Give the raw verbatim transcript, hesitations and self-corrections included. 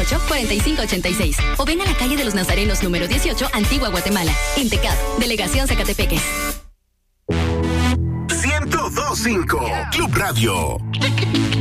ocho, cuarenta y cinco ochenta y seis. O ven a la calle de los Nazarenos número dieciocho, Antigua Guatemala. Intecap, Delegación Zacatepeques. ciento dos punto cinco Club Radio.